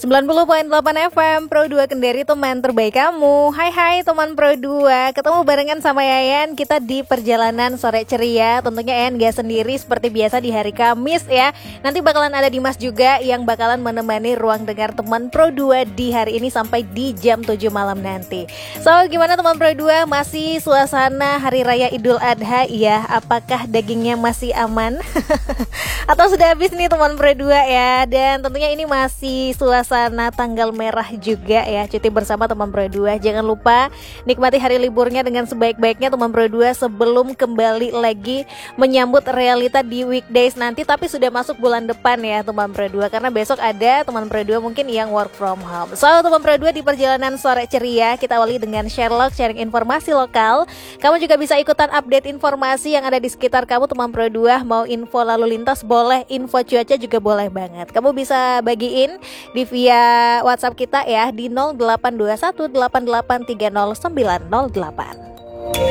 90,8 FM Pro 2 Kendari, teman terbaik kamu. Hai teman Pro 2, ketemu barengan sama Yayan. Kita di perjalanan sore ceria. Tentunya Yayan gak sendiri seperti biasa di hari Kamis ya. Nanti bakalan ada Dimas juga yang bakalan menemani ruang dengar teman Pro 2 di hari ini sampai di jam 7 malam nanti. So gimana teman Pro 2, masih suasana Hari Raya Idul Adha ya? Apakah dagingnya masih aman? Atau sudah habis nih teman Pro 2 ya? Dan tentunya ini masih suasana tanggal merah juga ya, cuti bersama teman Pro 2. Jangan lupa nikmati hari liburnya dengan sebaik-baiknya teman Pro 2 sebelum kembali lagi menyambut realita di weekdays nanti. Tapi sudah masuk bulan depan ya teman Pro 2, karena besok ada teman Pro 2 mungkin yang work from home. So teman Pro 2, di perjalanan sore ceria kita awali dengan Sherlock, sharing informasi lokal. Kamu juga bisa ikutan update informasi yang ada di sekitar kamu teman Pro 2. Mau info lalu lintas boleh, info cuaca juga boleh banget. Kamu bisa bagiin di via WhatsApp kita ya di 082188300908.